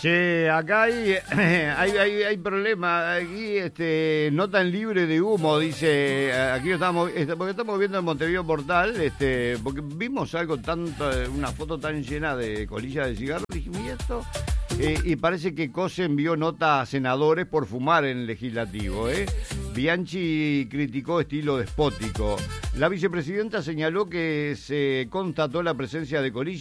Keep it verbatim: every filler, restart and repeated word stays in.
Che, acá hay, hay, hay, hay problema. Aquí, este, no tan libre de humo, dice. Aquí lo estamos, porque estamos viendo en Montevideo Portal, este, porque vimos algo tanto, una foto tan llena de colillas de cigarros. Dijimos, ¿y esto? Eh, y parece que Cose envió nota a senadores por fumar en el legislativo, ¿eh? Bianchi criticó estilo despótico. La vicepresidenta señaló que se constató la presencia de colillas